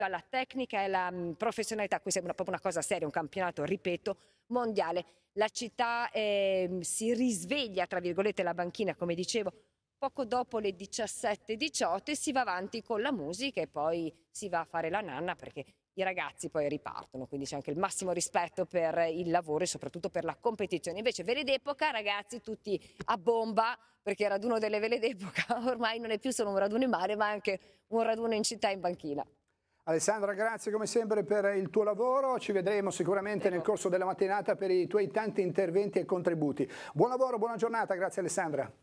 la tecnica e la professionalità. Questa è proprio una cosa seria, un campionato, ripeto, mondiale. La città si risveglia, tra virgolette, la banchina, come dicevo, poco dopo le 17:18 e si va avanti con la musica e poi si va a fare la nanna perché i ragazzi poi ripartono, quindi c'è anche il massimo rispetto per il lavoro e soprattutto per la competizione. Invece vele d'epoca, ragazzi, tutti a bomba, perché il raduno delle vele d'epoca ormai non è più solo un raduno in mare, ma anche un raduno in città in banchina. Alessandra, grazie come sempre per il tuo lavoro, ci vedremo sicuramente nel corso della mattinata per i tuoi tanti interventi e contributi. Buon lavoro, buona giornata, grazie Alessandra.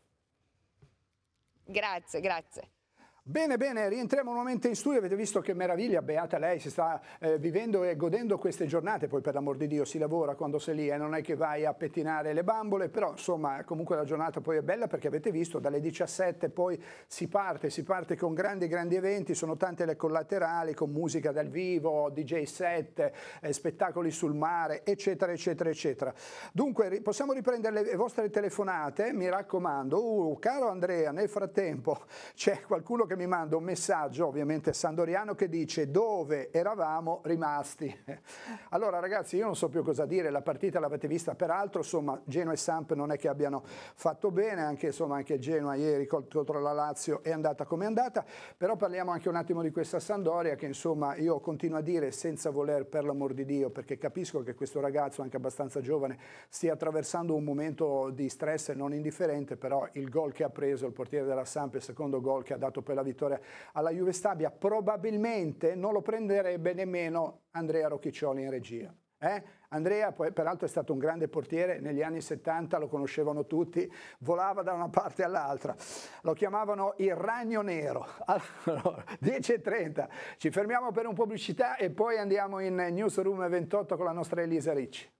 Grazie, grazie. Bene, bene, rientriamo nuovamente in studio, avete visto che meraviglia, beata lei, si sta vivendo e godendo queste giornate, poi per l'amor di Dio si lavora quando sei lì e non è che vai a pettinare le bambole, però insomma comunque la giornata poi è bella perché avete visto dalle 17 poi si parte con grandi eventi, sono tante le collaterali con musica dal vivo, DJ set, spettacoli sul mare, eccetera, eccetera, eccetera. Dunque possiamo riprendere le vostre telefonate, mi raccomando. Caro Andrea, nel frattempo c'è qualcuno che mi manda un messaggio, ovviamente sandoriano, che dice dove eravamo rimasti. Allora ragazzi, io non so più cosa dire, la partita l'avete vista peraltro, insomma Genoa e Samp non è che abbiano fatto bene, anche il Genoa ieri contro la Lazio è andata come è andata, però parliamo anche un attimo di questa Sampdoria che insomma io continuo a dire senza voler, per l'amor di Dio, perché capisco che questo ragazzo anche abbastanza giovane stia attraversando un momento di stress non indifferente, però il gol che ha preso il portiere della Samp, il secondo gol che ha dato per la vittoria alla Juve Stabia, probabilmente non lo prenderebbe nemmeno Andrea Rocchiccioli in regia. Andrea poi peraltro è stato un grande portiere, negli anni 70 lo conoscevano tutti, volava da una parte all'altra, lo chiamavano il ragno nero. Allora, 10:30, ci fermiamo per un pubblicità e poi andiamo in Newsroom 28 con la nostra Elisa Ricci.